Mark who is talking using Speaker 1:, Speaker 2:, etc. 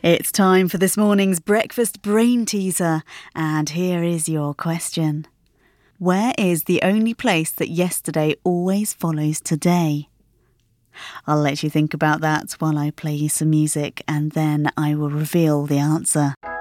Speaker 1: It's time for this morning's breakfast brain teaser, and here is your question. Where is the only place that yesterday always follows today? I'll let you think about that while I play you some music, and then I will reveal the answer.